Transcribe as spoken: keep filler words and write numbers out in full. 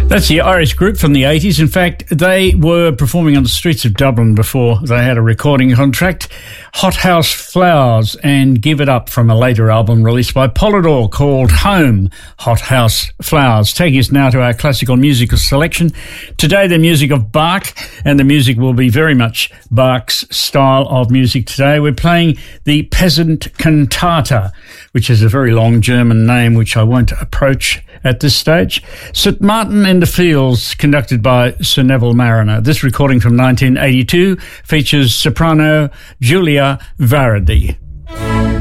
That's the Irish group from the eighties. In fact, they were performing on the streets of Dublin before they had a recording contract. Hothouse Flowers and Give It Up from a later album released by Polydor called Home, Hothouse Flowers. Taking us now to our classical musical selection. Today, the music of Bach, and the music will be very much Bach's style of music today. We're playing the Peasant Cantata, which is a very long German name, which I won't approach at this stage. Saint Martin in the Fields, conducted by Sir Neville Marriner. This recording from nineteen eighty-two features soprano Giulia Varadi.